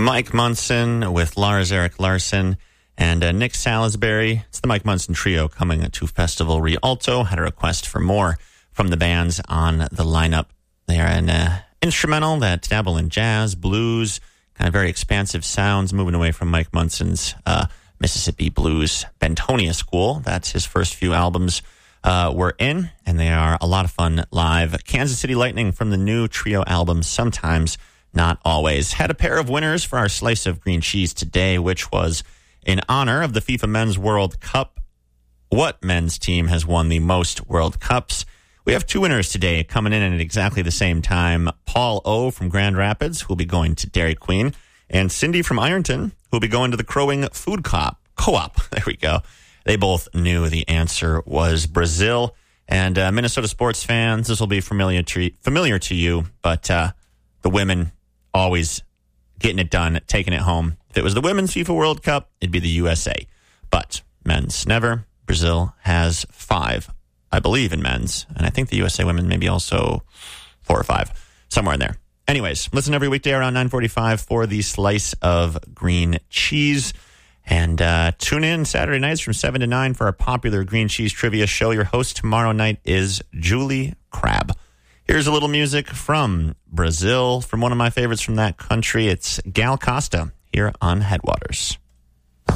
Mike Munson with Lars-Erik Larsson and Nick Salisbury. It's the Mike Munson Trio coming to Festival Rialto. Had a request for more from the bands on the lineup. They are an instrumental that dabble in jazz, blues, kind of very expansive sounds, moving away from Mike Munson's Mississippi blues Bentonia School. That's his first few albums were in, and they are a lot of fun live. Kansas City Lightning from the new trio album, Sometimes, Not Always. Had a pair of winners for our Slice of Green Cheese today, which was in honor of the FIFA Men's World Cup. What men's team has won the most World Cups? We have two winners today coming in at exactly the same time. Paul O. from Grand Rapids, who'll be going to Dairy Queen, and Cindy from Ironton, who'll be going to the Crowing Food Co-op. There we go. They both knew the answer was Brazil. And Minnesota sports fans, this will be familiar to you, but the women always getting it done, taking it home. If it was the Women's FIFA World Cup, it'd be the USA. But men's never. Brazil has 5, I believe, in men's. And I think the USA women maybe also 4 or 5, somewhere in there. Anyways, listen every weekday around 9:45 for the Slice of Green Cheese. And tune in Saturday nights from 7 to 9 for our popular green cheese trivia show. Your host tomorrow night is Julie Crabb. Here's a little music from Brazil, from one of my favorites from that country. It's Gal Costa here on Headwaters.